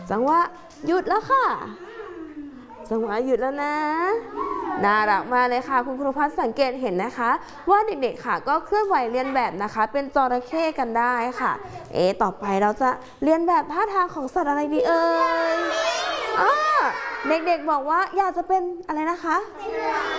จังหวะหยุดแล้วค่ะจังหวะหยุดแล้วนะน่ารักมากเลยค่ะคุณครูพัฒน์สังเกตเห็นนะคะว่าเด็กๆค่ะก็เคลื่อนไหวเรียนแบบนะคะเป็นจระเข้กันได้ค่ะต่อไปเราจะเรียนแบบท่าทางของสัตว์อะไรดีเอ่ยเด็กๆบอกว่าอยากจะเป็นอะไรนะคะ